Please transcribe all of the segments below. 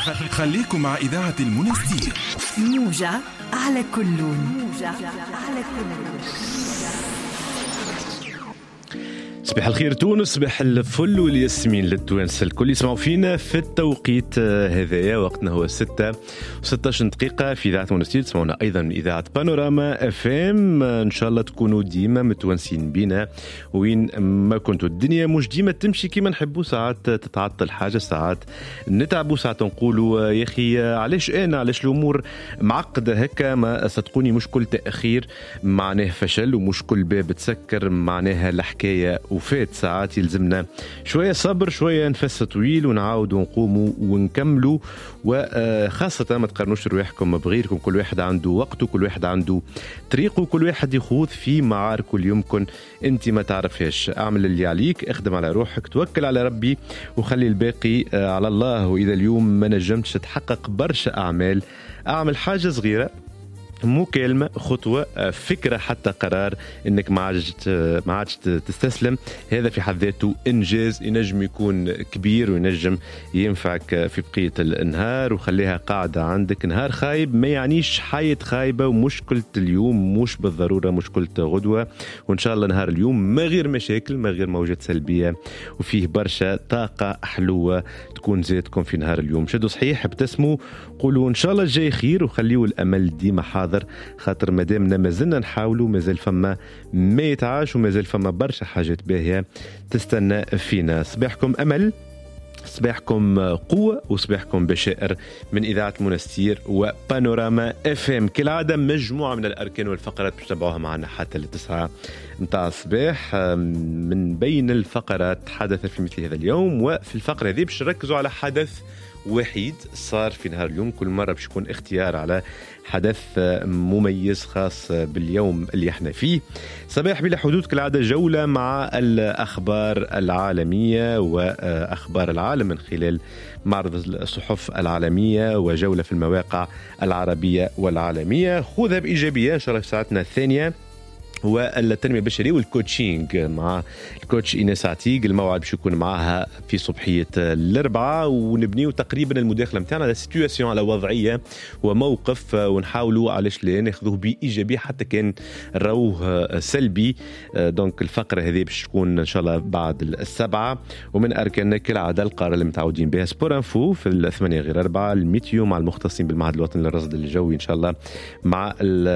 خليكم مع إذاعة المنستير. موجة على كلون. صباح الخير تونس، صباح الفل والياسمين للتوانسة الكل يسمعوا فينا في التوقيت هذايا. وقتنا هو 6:16 دقيقة في إذاعة منستير. تسمعونا أيضا من إذاعة بانوراما FM. إن شاء الله تكونوا ديما متوانسين بينا وين ما كنتوا. الدنيا مش ديما تمشي كيما نحبوا، ساعات تتعطل حاجة، ساعات نتعبوا، ساعات نقولوا يا أخي علاش الأمور معقدة هكا. ما صدقوني مش كل تأخير معناه فشل، ومش كل باب تسكر معناها الحكاية وفات. ساعات يلزمنا شوية صبر، شوية نفس طويل، ونعاود ونقوموا ونكملوا. وخاصة ما تقارنوش رواحكم بغيركم، كل واحد عنده وقته، كل واحد عنده طريقه، كل واحد يخوض في معارك اللي يمكن انت ما تعرفهاش. اعمل اللي عليك، اخدم على روحك، توكل على ربي وخلي الباقي على الله. وإذا اليوم ما نجمتش تحقق برشا أعمال، أعمل حاجة صغيرة، مكالمة، خطوة، فكرة، حتى قرار انك ما عادش تستسلم. هذا في حد ذاته انجاز ينجم يكون كبير وينجم ينفعك في بقية النهار. وخليها قاعدة عندك، نهار خايب ما يعنيش حياة خايبة، ومشكلة اليوم مش بالضرورة مشكلة غدوة. وان شاء الله نهار اليوم ما غير مشاكل، ما غير موجات سلبية، وفيه برشا طاقة حلوة تكون زيتكم في نهار اليوم. شدوا صحيح، ابتسموا، قولوا ان شاء الله الجاي خير، وخليوا الامل ديما حاضر. خاطر مادامنا مازلنا نحاولوا، مازال فما ما يتعاش، ومازال فما برشا حاجات باهية تستنى فينا. صباحكم أمل، صباحكم قوة، وصباحكم بشائر من إذاعة منستير وبانوراما FM. كالعادة مجموعة من الأركان والفقرات باش تتابعوها معنا حتى ل9 متاع الصباح. من بين الفقرات حدث في مثل هذا اليوم، وفي الفقرة هذه باش نركزوا على حدث وحيد صار في نهار اليوم. كل مرة باش يكون اختيار على حدث مميز خاص باليوم اللي احنا فيه. صباح بلا حدود كالعادة جولة مع الأخبار العالمية وأخبار العالم من خلال معرض الصحف العالمية، وجولة في المواقع العربية والعالمية. خذها بإيجابية إن شاء الله في ساعتنا الثانية، والتنمية البشرية والكوتشينج مع الكوتش إيناس عتيق. الموعد باش يكون معها في صبحية الأربعاء، ونبنيو تقريبا المداخلة متاعنا على سيتواسيون، على وضعية وموقف، ونحاولوا علاش لا ناخذوه بإيجابية حتى كان روه سلبي. دونك الفقرة هذه باش تكون إن شاء الله بعد 7. ومن أركاننا كالعادة القارة اللي متعودين بها سبور انفو في 8:04، الميتيو مع المختصين بالمعهد الوطني للرصد الجوي إن شاء الله مع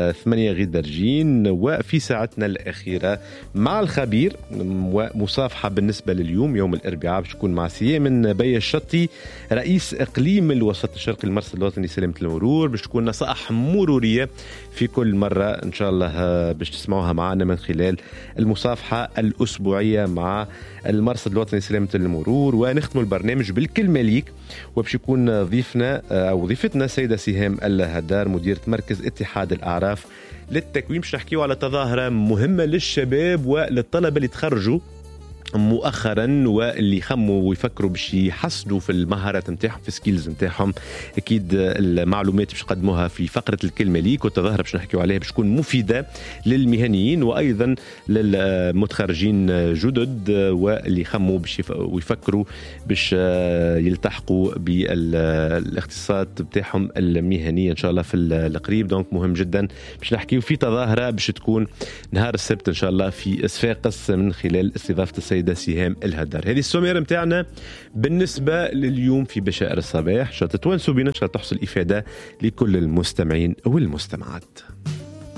8:30. وفي ساعتنا الأخيرة مع الخبير ومصافحة بالنسبة لليوم يوم الأربعاء باش تكون مع سيامن بي الشطي، رئيس إقليم الوسط الشرقي المرصد الوطني لسلامة المرور. باش تكون نصائح مرورية في كل مرة إن شاء الله باش تسمعوها معنا من خلال المصافحة الأسبوعية مع المرصد الوطني لسلامة المرور. ونختم البرنامج بالكلمة ليك، وباش يكون ضيفنا أو ضيفتنا سيدة سهام الهدار، مديرة مركز اتحاد الأعراف للتكوين. باش نحكيو على تظاهرة مهمة للشباب وللطلبة اللي تخرجوا مؤخرا، واللي يخموا ويفكروا باش يحسنوا في المهارات نتاعهم، في سكيلز نتاعهم. اكيد المعلومات باش نقدموها في فقره الكلمه ليك، والتظاهره باش نحكيو عليها باش تكون مفيده للمهنيين وايضا للمتخرجين جدد، واللي يخموا باش ويفكروا باش يلتحقوا بالاختصاصات بتاعهم المهنيه ان شاء الله في القريب. دونك مهم جدا باش نحكيو في تظاهره باش تكون نهار السبت ان شاء الله في صفاقس من خلال استضافه السيدة سهام الهدار. هذه السومير متاعنا بالنسبة لليوم في بشائر الصباح. شو تتوانسوا بينا، شو تحصل إفادة لكل المستمعين والمستمعات.